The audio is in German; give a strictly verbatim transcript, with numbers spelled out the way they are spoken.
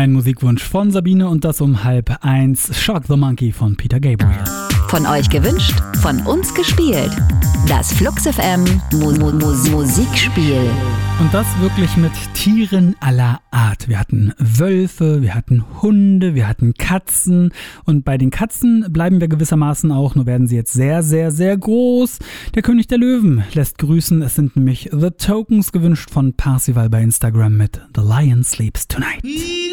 Ein Musikwunsch von Sabine und das um halb eins. Shock the Monkey von Peter Gabriel. Von euch gewünscht, von uns gespielt. Das Flux F M Mu Mu Mu Musikspiel. Und das wirklich mit Tieren aller Art. Wir hatten Wölfe, wir hatten Hunde, wir hatten Katzen. Und bei den Katzen bleiben wir gewissermaßen auch, nur werden sie jetzt sehr, sehr, sehr groß. Der König der Löwen lässt grüßen. Es sind nämlich The Tokens gewünscht von Parsival bei Instagram mit The Lion Sleeps Tonight.